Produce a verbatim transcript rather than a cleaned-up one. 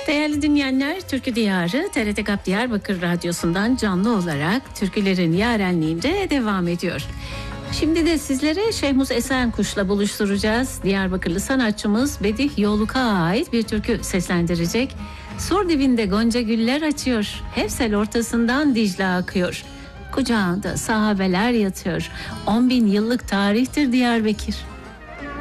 Değerli dinleyenler, Türkü Diyarı T R T GAP Diyarbakır Radyosu'ndan canlı olarak türkülerin yarenliğinde devam ediyor. Şimdi de sizlere Şehmuz Esenkuş'la buluşturacağız. Diyarbakırlı sanatçımız Bedih Yoluk'a ait bir türkü seslendirecek. Sur dibinde gonca güller açıyor, Hevsel ortasından Dicle akıyor. Kucağında sahabeler yatıyor, on bin yıllık tarihtir Diyarbakır.